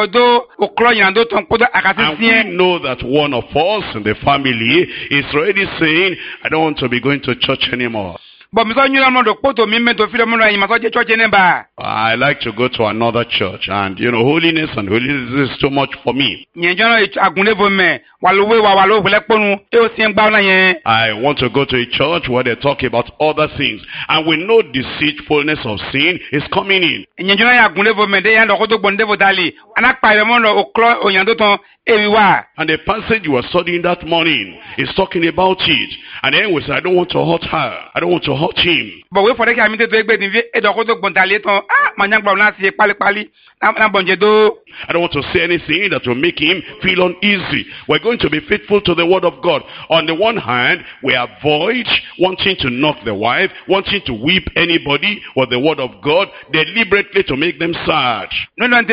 that one of us in the family is already saying, I don't want to be going to church anymore. I like to go to another church, and you know, holiness and holiness is too much for me. I want to go to a church where they talk about other things, and we know deceitfulness of sin is coming in. And the passage you were studying that morning is talking about it, and then we say, I don't want to hurt her, I don't want to hurt him. But we for the community to be I don't want to say anything that will make him feel uneasy. We're going to be faithful to the word of God. On the one hand, we avoid wanting to knock the wife, wanting to whip anybody with the word of God, deliberately to make them sad. No, no,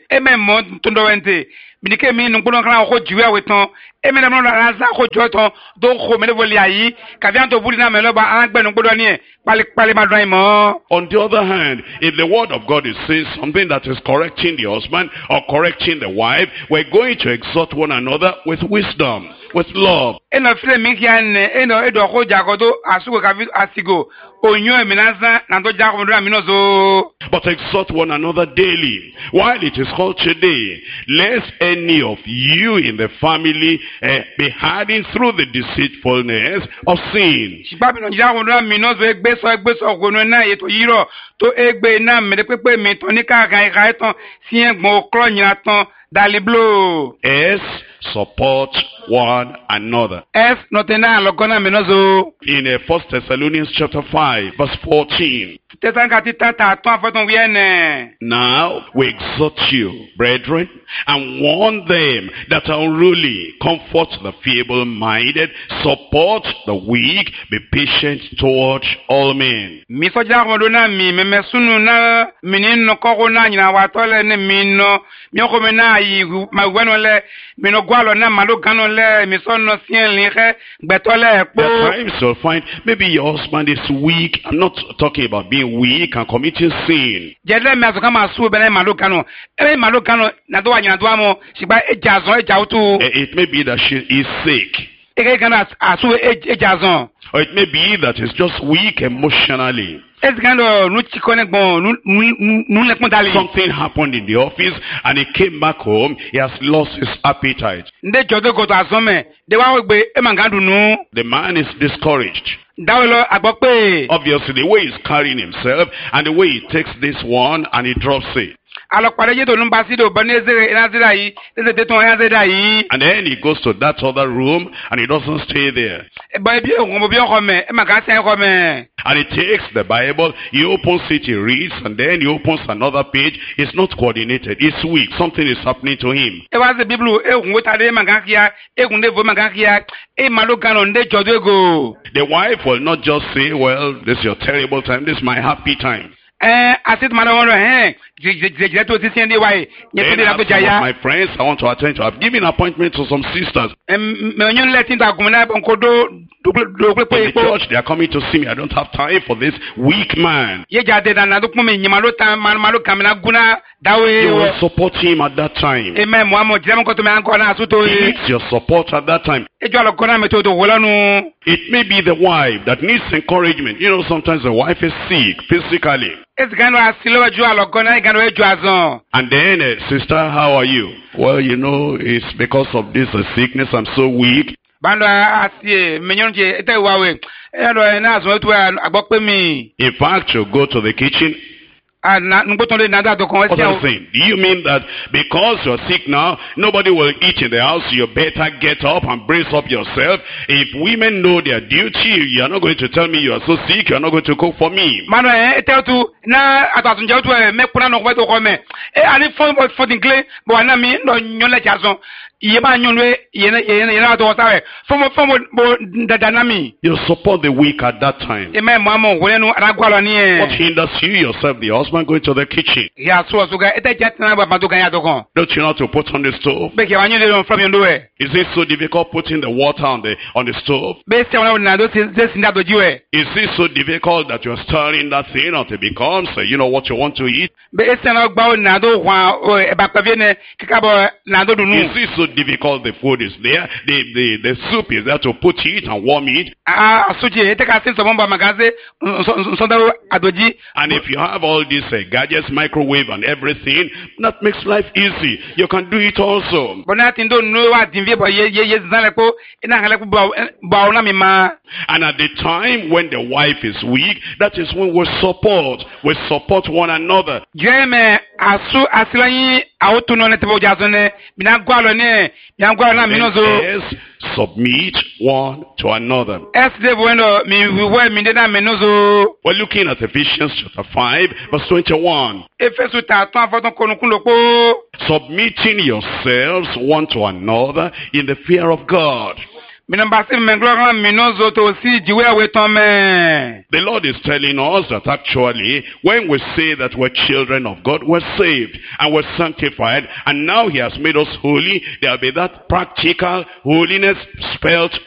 Binike mi nungbono kana ko jiwe weton e me na na za ko joton do ko me le ayi ka bian to buli na me lo ba an gbe nungbodo ni e pali pali ma dran mo. On the other hand, if the word of God is saying something that is correcting the husband or correcting the wife, we're going to exhort one another with wisdom, with love. Eno file mi kian eno edo ko jagodo asugo ka asigo onyo mi nanza na to jago ndo mi no zo. But exhort one another daily. While it is called today, lest any of you in the family uh, be hiding through the deceitfulness of sin. Yes, support one another. In uh, First Thessalonians chapter five, verse fourteen. Now we exhort you, brethren, and warn them that are unruly, comfort the feeble-minded, support the weak, be patient toward all men. There are times you'll find maybe your husband is weak. I'm not talking about being weak and committing sin. It may be that she is sick. Or it may be that he's just weak emotionally. Something happened in the office and he came back home. He has lost his appetite. The man is discouraged. Obviously, the way he's carrying himself and the way he takes this one and he drops it. And then he goes to that other room and he doesn't stay there. And he takes the Bible, he opens it, he reads, and then he opens another page. It's not coordinated. It's weak. Something is happening to him. The wife will not just say, well, this is your terrible time, this is my happy time. Then some of my friends I want to attend to. I've given appointment to some sisters. In the church, they are coming to see me. I don't have time for this weak man. You will support him at that time. He needs your support at that time. It may be the wife that needs encouragement. You know, sometimes the wife is sick physically. And then, uh, sister, how are you? Well, you know, it's because of this uh, sickness, I'm so weak. In fact, you go to the kitchen Ah, na ngbotonle na da do kon What esi are o. you saying? Do you mean that because you're sick now, nobody will eat in the house, you better get up and brace up yourself? If women know their duty, you're not going to tell me you are so sick, you're not going to cook for me. Mano eh etetu na atatu nje tu e me kuna no kweto ko me. E ani fo fo dingle bo na mi no nyole jason. Iye ba nyonwe iye na iye na to sawe. Fo mo fo mo bo dada na mi. You support the weak at that time. E me mo amo wo nu aragwalo ni e. What hinders you, yourself, the husband, going to the kitchen? Ya so so ga ete jet na ba ba do kan ya do kon. Don't you know to put on the stove? Be ke wa nyole don from ndo e. Is it so difficult putting the water on the on the stove? Be se wona na do se se nda do jiwe. Is it so difficult that you're stirring that thing until it becomes, uh, you know, what you want to eat? Be se na gba o na do hwa o e ba pa vie ne kika bo na do dunu. Is it so difficult the food is there, the, the, the soup is there to put it and warm it? Ah, suji ete ka sin so bomba magaze so da adoji. And if you have all these uh, gadgets, microwave and everything, that makes life easy. You can do it also. Bona tindo no wa dinvie bo ye ye ye zale ko ina hale ko ba ba na mi ma. And at the time when the wife is weak, that is when we support. We support one another. Jeme asu asilanyi auto no netebo jazone bina gwalo ne bina gwalo na minozo. Yes, submit one to another. Esde bueno mi we mi de na minozo. We're looking at Ephesians chapter five, verse twenty-one. Efesu ta ton foton konukun lopo. Submitting yourselves one to another in the fear of God. Minambasi mengloga minozo to si jiwe awe tome. The Lord is telling us that actually, when we say that we're children of God, we're saved and we're sanctified, and now He has made us holy. There will be that practical holiness spelt